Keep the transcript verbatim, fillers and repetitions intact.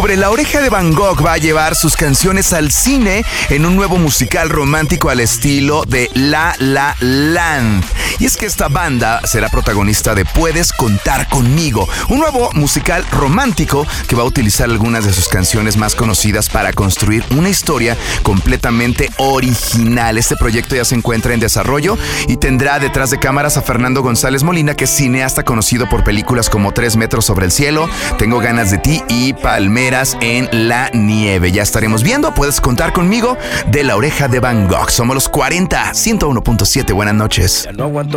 octubre, La Oreja de Van Gogh va a llevar sus canciones al cine en un nuevo musical romántico al estilo de La La Land. Y es que esta banda será protagonista de Puedes Contar Conmigo, un nuevo musical romántico que va a utilizar algunas de sus canciones más conocidas para construir una historia completamente original. Este proyecto ya se encuentra en desarrollo y tendrá detrás de cámaras a Fernando González Molina, que es cineasta conocido por películas como Tres metros sobre el cielo, Tengo ganas de ti y Palmeras en la nieve. Ya estaremos viendo Puedes Contar Conmigo de La Oreja de Van Gogh. Somos los cuarenta, ciento uno punto siete. Buenas noches. No aguanto.